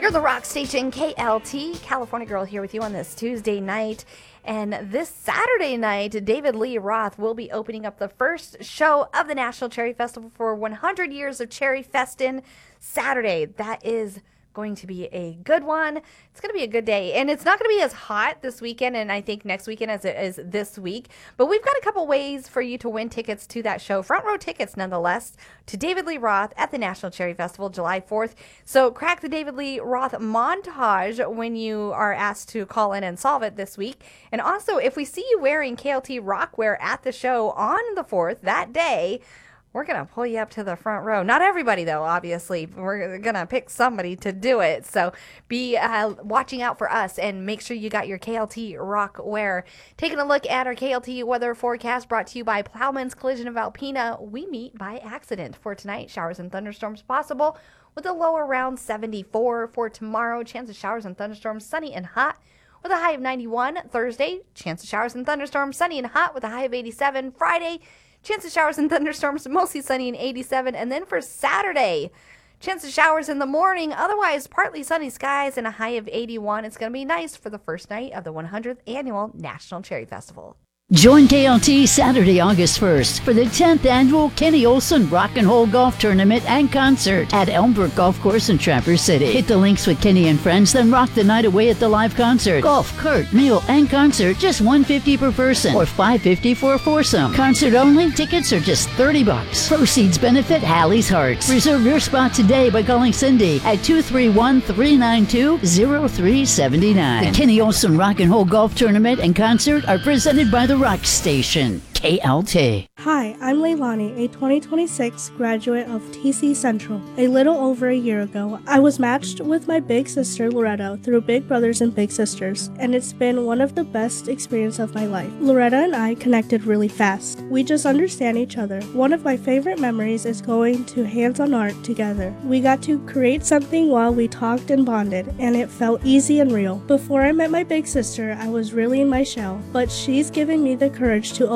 You're the rock station KLT, California Girl, here with you on this Tuesday night. And this Saturday night, David Lee Roth will be opening up the first show of the National Cherry Festival for 100 years of Cherry Festin' Saturday. That is going to be a good one. It's going to be a good day. And it's not going to be as hot this weekend and I think next weekend as it is this week. But we've got a couple ways for you to win tickets to that show. Front row tickets, nonetheless, to David Lee Roth at the National Cherry Festival, July 4th. So crack the David Lee Roth montage when you are asked to call in and solve it this week. And also, if we see you wearing KLT Rockwear at the show on the 4th, that day, we're going to pull you up to the front row. Not everybody, though, obviously. We're going to pick somebody to do it. So be watching out for us and make sure you got your KLT Rock wear. Taking a look at our KLT weather forecast brought to you by Plowman's Collision of Alpena. We meet by accident for tonight. Showers and thunderstorms possible with a low around 74. For tomorrow, chance of showers and thunderstorms, sunny and hot with a high of 91. Thursday, chance of showers and thunderstorms, sunny and hot with a high of 87. Friday, chance of showers and thunderstorms, mostly sunny and 87. And then for Saturday, chance of showers in the morning, otherwise partly sunny skies and a high of 81. It's going to be nice for the first night of the 100th Annual National Cherry Festival. Join KLT Saturday, August 1st for the 10th Annual Kenny Olson Rock and Roll Golf Tournament and Concert at Elmbrook Golf Course in Traverse City. Hit the links with Kenny and friends, then rock the night away at the live concert. Golf, cart, meal, and concert, just $150 per person or $550 for a foursome. Concert only, tickets are just $30. Proceeds benefit Hallie's Hearts. Reserve your spot today by calling Cindy at 231-392-0379. The Kenny Olson Rock and Roll Golf Tournament and Concert are presented by the Rock Station, KLT. Hi, I'm Leilani, a 2026 graduate of TC Central. A little over a year ago, I was matched with my big sister Loretta through Big Brothers and Big Sisters, and it's been one of the best experiences of my life. Loretta and I connected really fast. We just understand each other. One of my favorite memories is going to hands-on art together. We got to create something while we talked and bonded, and it felt easy and real. Before I met my big sister, I was really in my shell, but she's given me the courage to